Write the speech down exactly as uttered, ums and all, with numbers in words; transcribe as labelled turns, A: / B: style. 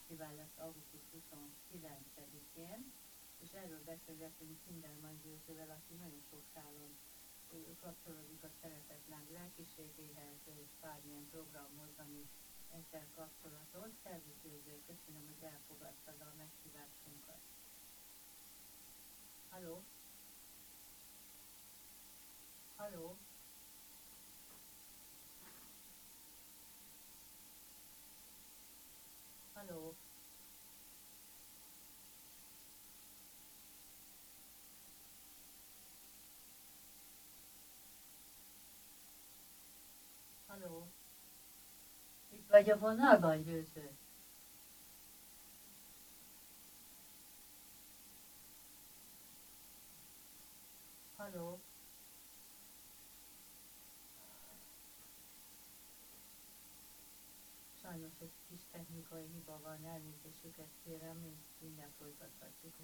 A: fesztivál lesz augusztus huszonkilencedikén, és erről beszélgetünk Kinderman Győzővel, aki nagyon sok szálon kapcsolódik a szeretetlen lelkiségéhez, és bármilyen programhoz, ami ezzel kapcsolatos. Szervusz Győző, köszönöm, hogy elfogadtad a meghívásunkat. Halló? Halló? Halló? Halló? Itt vagy a vonalban, Győző? Halló? Sajnos egy kis technikai hiba van, elnézésüket kérem, és mindjárt folytathatjuk